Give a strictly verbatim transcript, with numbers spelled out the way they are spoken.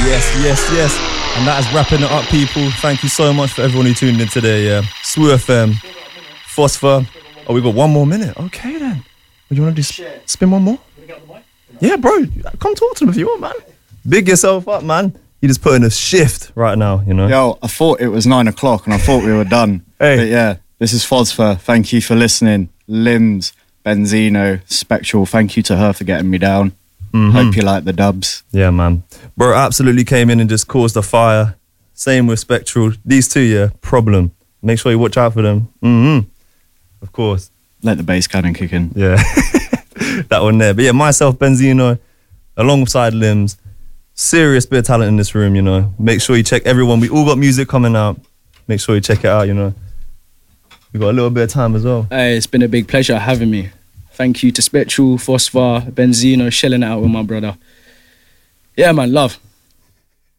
Yes, yes, yes. And that is wrapping it up, people. Thank you so much for everyone who tuned in today. Yeah, S W O F M, Phosphor. Oh, we got one more minute. Okay then. Would you want to do sp- spin one more? Yeah, bro. Come talk to them if you want, man. Big yourself up, man. You just put in a shift right now, you know. Yo, I thought it was nine o'clock and I thought we were done. Hey. But yeah, this is Phosphor. Thank you for listening. Limbs, Benzino, Spectral. Thank you to her for getting me down. Mm-hmm. Hope you like the dubs. Yeah, man. Bro absolutely came in and just caused a fire. Same with Spectral. These two, yeah, problem. Make sure you watch out for them. Mm-hmm. Of course. Let the bass cannon kick in. Yeah. That one there. But yeah, myself, Benzino, alongside Limbs. Serious bit of talent in this room, you know. Make sure you check everyone. We all got music coming out. Make sure you check it out, you know. We got a little bit of time as well. Hey, it's been a big pleasure having me. Thank you to Spectral, Phosphor, Benzino, shelling it out with my brother. Yeah, man, love.